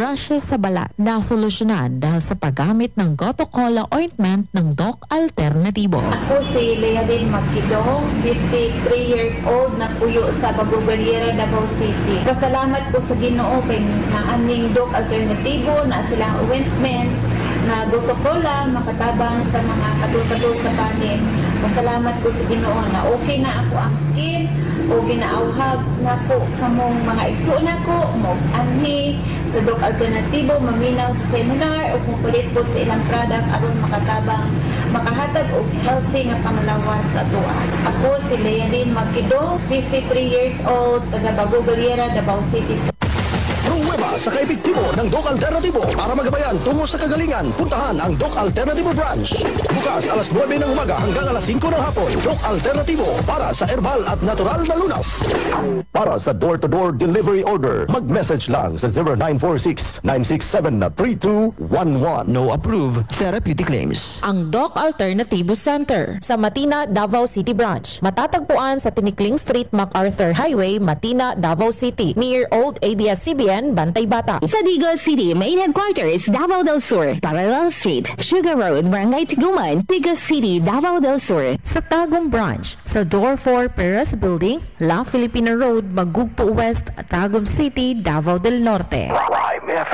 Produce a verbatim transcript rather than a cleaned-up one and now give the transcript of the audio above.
rashes sa balat na solusyonan dahil sa paggamit ng Gotocola ointment ng Doc Alternatibo. Ako si Lealyn Magkidong, fifty-three years old, na puyo sa Bagubaliera, Davao City. Pasalamat po sa Ginoo kay na aning Doc Alternatibo na silang ointment na Gotocola makatabang sa mga katul-katul sa panin. Pasalamat ko sa Ginoo na okay na ako ang skin o ginaawhag na ko kamong mga igso na ko mo anhi sa Doc Alternatibo, maminaw sa seminar o kung kulit po sa ilang product aron makatabang makahatag og healthy nga panglawas sa tuwa. Ako si Lealyn Magkidong, fifty-three years old, taga Bagubaliera, Davao City. Pruweba sa kaepektibo ng Doc Alternatibo para magabayan tungo sa kagalingan. Puntahan ang Doc Alternatibo branch. Bukas alas nuwebe ng umaga hanggang alas singko ng hapon. Doc Alternatibo para sa herbal at natural na lunas. Para sa door-to-door delivery order, mag-message lang sa zero nine four six, nine six seven, three two one one. No approved therapeutic claims. Ang Doc Alternatibo Center sa Matina, Davao City Branch. Matatagpuan sa Tinikling Street, MacArthur Highway, Matina, Davao City. Near Old A B S C B N, Bantay Bata. Sa Digos City, main headquarters, Davao del Sur, Parallel Street, Sugar Road, Barangay Tiguman, Digos City, Davao del Sur. Sa Tagum Branch, sa Door four Perez Building, La Filipina Road, Magugpo West, Tagum City, Davao del Norte.